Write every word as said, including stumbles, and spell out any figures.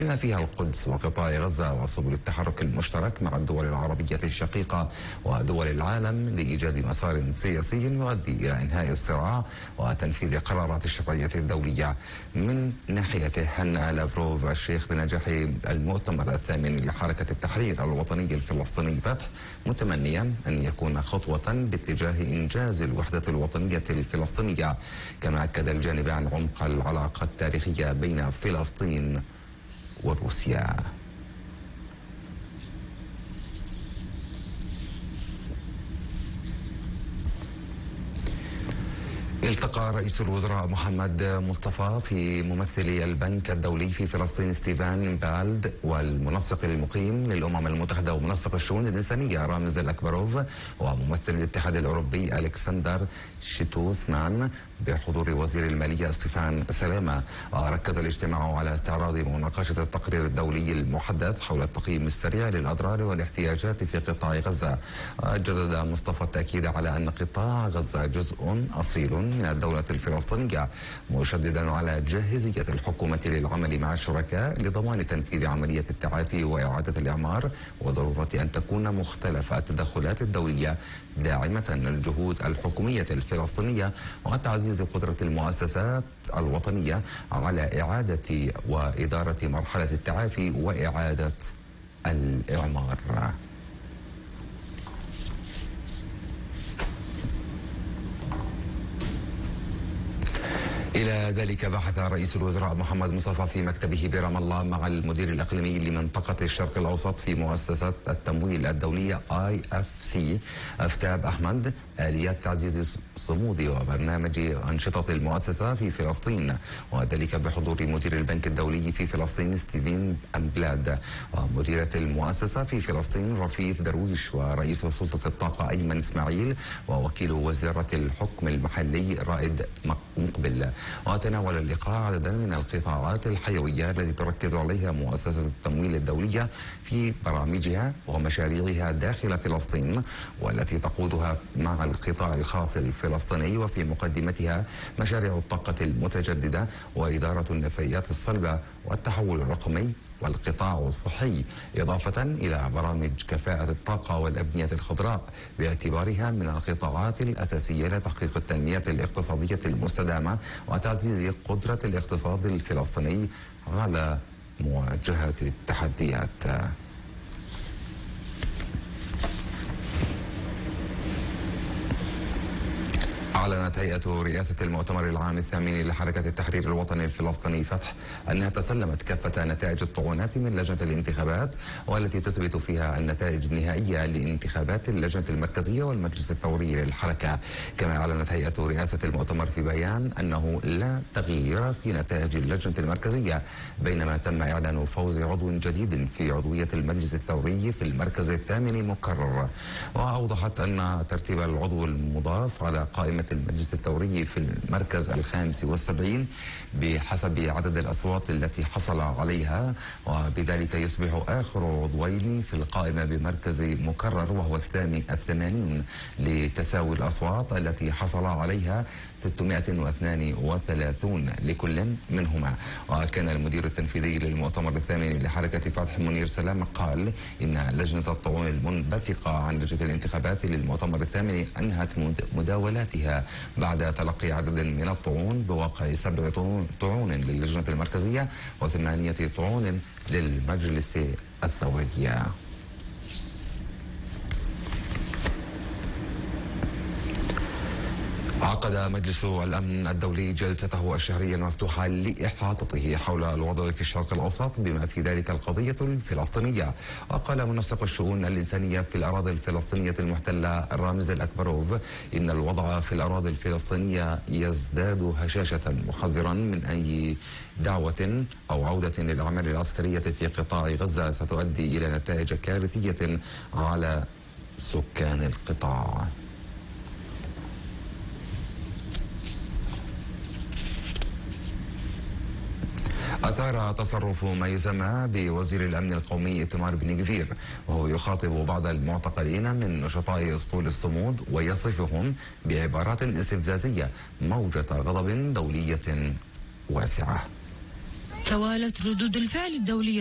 بما فيها القدس وقطاع غزة وسبل التحرك المشترك مع الدول العربية الشقيقة ودول العالم لإيجاد مسار سياسي يؤدي إلى إنهاء الصراع وتنفيذ قرارات الشرعية الدولية. من ناحيته هنأ لافروف الشيخ بنجاح المؤتمر الثامن لحركة التحرير الوطني الفلسطيني فتح، متمنيا أن يكون خطوة باتجاه إنجاز الوحدة الوطنية الفلسطينية. كما أكد الجانبان عمق العلاقة التاريخية بين فلسطين وروسيا. التقى رئيس الوزراء محمد مصطفى في ممثلي البنك الدولي في فلسطين ستيفان بالد والمنسق المقيم للأمم المتحدة ومنسق الشؤون الإنسانية رامز الأكبروف وممثل الاتحاد الأوروبي ألكسندر شيتوسمان بحضور وزير المالية ستيفان سلامة. وركز الاجتماع على استعراض ومناقشة التقرير الدولي المحدث حول التقييم السريع للأضرار والاحتياجات في قطاع غزة. جدد مصطفى التأكيد على أن قطاع غزة جزء أصيل من الدولة الفلسطينية، مشددا على جاهزية الحكومة للعمل مع الشركاء لضمان تنفيذ عملية التعافي وإعادة الإعمار، وضرورة أن تكون مختلف التدخلات الدولية داعمة الجهود الحكومية الفلسطينية وتعزيز قدرة المؤسسات الوطنية على إعادة وإدارة مرحلة التعافي وإعادة الإعمار. إلى ذلك بحث رئيس الوزراء محمد مصطفى في مكتبه برام الله مع المدير الإقليمي لمنطقة الشرق الأوسط في مؤسسة التمويل الدولية آي إف سي أفتاب أحمد آليات تعزيز صمود وبرنامج أنشطة المؤسسة في فلسطين، وذلك بحضور مدير البنك الدولي في فلسطين ستيفين أمبلاد ومديرة المؤسسة في فلسطين رفيف درويش ورئيس سلطة الطاقة أيمن إسماعيل ووكيل وزارة الحكم المحلي رائد مقبل. وتناول اللقاء عددا من القطاعات الحيوية التي تركز عليها مؤسسة التمويل الدولية في برامجها ومشاريعها داخل فلسطين والتي تقودها مع القطاع الخاص الفلسطيني، وفي مقدمتها مشاريع الطاقة المتجددة وإدارة النفايات الصلبة والتحول الرقمي والقطاع الصحي، إضافة إلى برامج كفاءة الطاقة والأبنية الخضراء باعتبارها من القطاعات الأساسية لتحقيق التنمية الاقتصادية المستدامة وتعزيز قدرة الاقتصاد الفلسطيني على مواجهة التحديات. أعلنت هيئة رئاسة المؤتمر العام الثامن لحركة التحرير الوطني الفلسطيني فتح أنها تسلمت كافة نتائج الطعونات من لجنة الانتخابات، والتي تثبت فيها النتائج النهائية لانتخابات اللجنة المركزية والمجلس الثوري للحركة. كما أعلنت هيئة رئاسة المؤتمر في بيان أنه لا تغيير في نتائج اللجنة المركزية، بينما تم إعلان فوز عضو جديد في عضوية المجلس الثوري في المركز الثامن مكرر. وأوضحت أن ترتيب العضو المضاف على قائمة المجلس الثوري في المركز الخامس والسبعين بحسب عدد الأصوات التي حصل عليها، وبذلك يصبح آخر عضوين في القائمة بمركز مكرر وهو الثامن الثمانين لتساوي الأصوات التي حصل عليها ستمائة واثنين وثلاثين لكل منهما. وكان المدير التنفيذي للمؤتمر الثامن لحركة فتح منير سلام قال إن لجنة الطعون المنبثقة عن لجنة الانتخابات للمؤتمر الثامن أنهت مداولاتها بعد تلقي عدد من الطعون بواقع سبع طعون للجنة المركزية وثمانية طعون للمجلس الثوري. عقد مجلس الأمن الدولي جلسته الشهرية المفتوحة لإحاطته حول الوضع في الشرق الأوسط بما في ذلك القضية الفلسطينية. وقال منسق الشؤون الإنسانية في الأراضي الفلسطينية المحتلة رامز الأكبروف إن الوضع في الأراضي الفلسطينية يزداد هشاشة، محذرا من أي دعوة أو عودة للأعمال العسكرية في قطاع غزة ستؤدي إلى نتائج كارثية على سكان القطاع. أثار تصرف ما يسمى بوزير الأمن القومي إيتمار بن غفير وهو يخاطب بعض المعتقلين من نشطاء أسطول الصمود ويصفهم بعبارات استفزازية موجة غضب دولية واسعة. توالت ردود الفعل الدولية